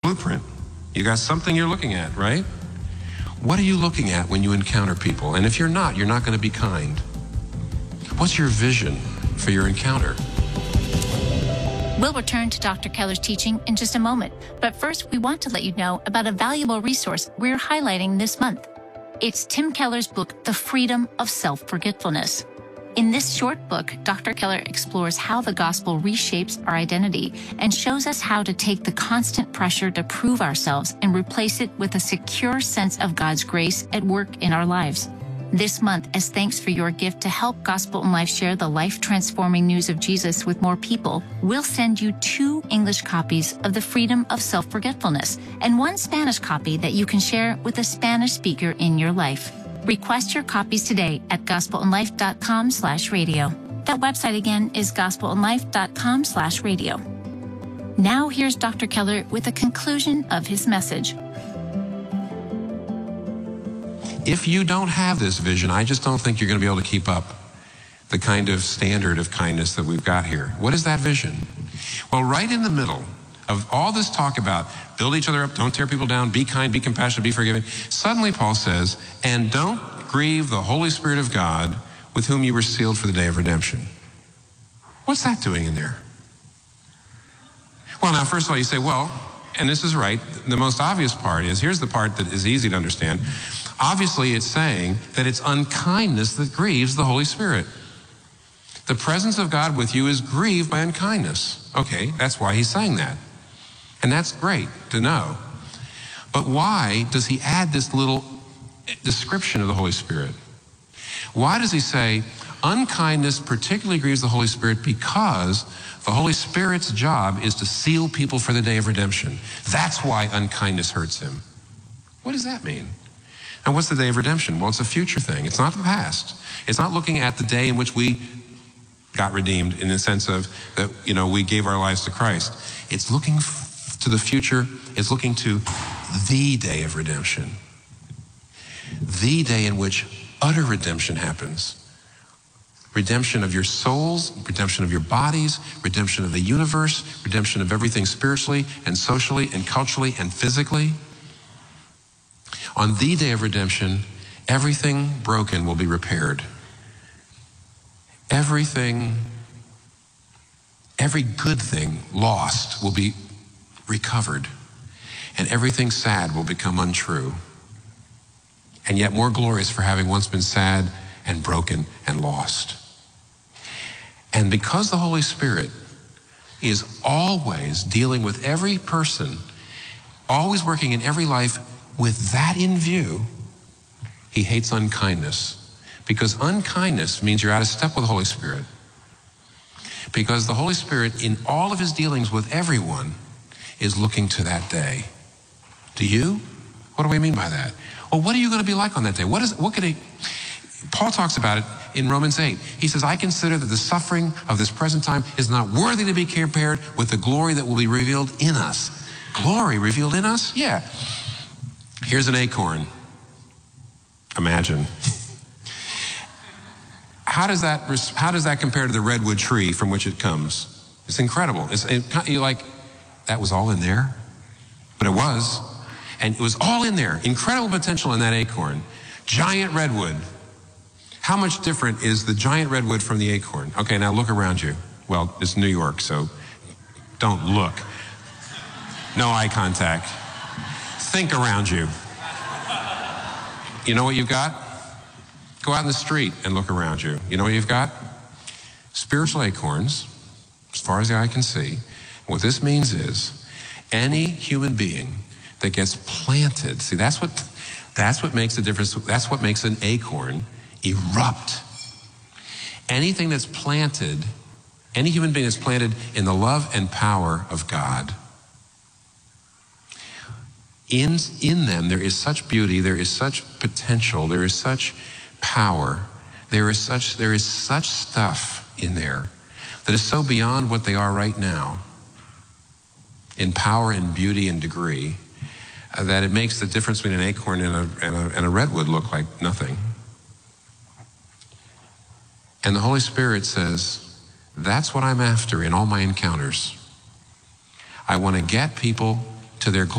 blueprint. You got something you're looking at, right? What are you looking at when you encounter people? And if you're not going to be kind. What's your vision for your encounter? We'll return to Dr. Keller's teaching in just a moment. But first, we want to let you know about a valuable resource we're highlighting this month. It's Tim Keller's book, The Freedom of Self-Forgetfulness. In this short book, Dr. Keller explores how the gospel reshapes our identity and shows us how to take the constant pressure to prove ourselves and replace it with a secure sense of God's grace at work in our lives. This month, as thanks for your gift to help Gospel in Life share the life-transforming news of Jesus with more people, we'll send you 2 English copies of The Freedom of Self-Forgetfulness and 1 Spanish copy that you can share with a Spanish speaker in your life. Request your copies today at gospelinlife.com/radio. That website again is gospelinlife.com/radio. Now here's Dr. Keller with a conclusion of his message. If you don't have this vision, I just don't think you're going to be able to keep up the kind of standard of kindness that we've got here. What is that vision? Well, right in the middle of all this talk about build each other up, don't tear people down, be kind, be compassionate, be forgiving, suddenly Paul says, and don't grieve the Holy Spirit of God with whom you were sealed for the day of redemption. What's that doing in there? Well, now, first of all, you say, well, and this is right, the most obvious part is, here's the part that is easy to understand. Obviously, it's saying that it's unkindness that grieves the Holy Spirit. The presence of God with you is grieved by unkindness. Okay, that's why he's saying that. And that's great to know. But why does he add this little description of the Holy Spirit? Why does he say unkindness particularly grieves the Holy Spirit? Because the Holy Spirit's job is to seal people for the day of redemption. That's why unkindness hurts him. What does that mean? And what's the day of redemption? Well, it's a future thing. It's not the past. It's not looking at the day in which we got redeemed in the sense of that, we gave our lives to Christ. It's looking to the future. It's looking to the day of redemption. The day in which utter redemption happens. Redemption of your souls, redemption of your bodies, redemption of the universe, redemption of everything spiritually and socially and culturally and physically. On the day of redemption, everything broken will be repaired. Every good thing lost will be recovered. And everything sad will become untrue. And yet more glorious for having once been sad and broken and lost. And because the Holy Spirit is always dealing with every person, always working in every life with that in view, he hates unkindness. Because unkindness means you're out of step with the Holy Spirit. Because the Holy Spirit, in all of his dealings with everyone, is looking to that day. Do you? What do we mean by that? Well, what are you going to be like on that day? Paul talks about it in Romans 8. He says, I consider that the suffering of this present time is not worthy to be compared with the glory that will be revealed in us. Glory revealed in us? Yeah. Here's an acorn. Imagine. How does that compare to the redwood tree from which it comes? It's incredible. You're like, that was all in there? But it was. And it was all in there. Incredible potential in that acorn. Giant redwood. How much different is the giant redwood from the acorn? Okay, now look around you. Well, it's New York, so don't look. No eye contact. Think around you. You know what you've got? Go out in the street and look around you. You know what you've got? Spiritual acorns, as far as the eye can see. What this means is any human being that gets planted, see, that's what makes the difference. That's what makes an acorn erupt. Anything that's planted, any human being that's planted in the love and power of God, in them there is such beauty, there is such potential, there is such power, there is such stuff in there that is so beyond what they are right now in power and beauty and degree that it makes the difference between an acorn and a redwood look like nothing. And the Holy Spirit says, that's what I'm after in all my encounters. I want to get people to their